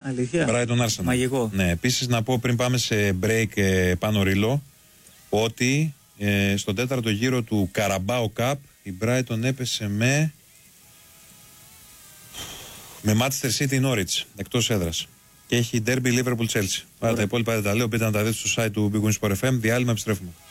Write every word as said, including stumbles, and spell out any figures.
Αλήθεια. Brighton Arsenal. Μαγικό. Ναι, επίσης να πω πριν πάμε σε break ε, πάνω ρίλο ότι ε, στον τέταρτο γύρο του Carabao Cup η Brighton έπεσε με με Manchester City Norwich εκτός έδρας και έχει derby Liverpool Chelsea. Άρα τα υπόλοιπα δεν τα λέω, μπείτε να τα δείτε στο site του Big Win Sport εφ εμ. Διάλειμμα, επιστρέφουμε.